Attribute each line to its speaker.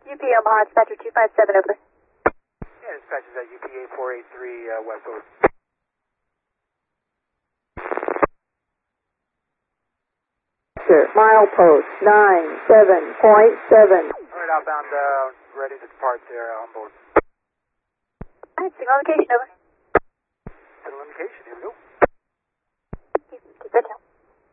Speaker 1: UP Omaha, dispatcher 257, over.
Speaker 2: Yeah, dispatch is at UPA 483 West over.
Speaker 3: Milepost 97.7.
Speaker 2: Alright, outbound, ready to depart there, on board.
Speaker 1: Alright, signal location, over.
Speaker 2: Signal indication, here we go.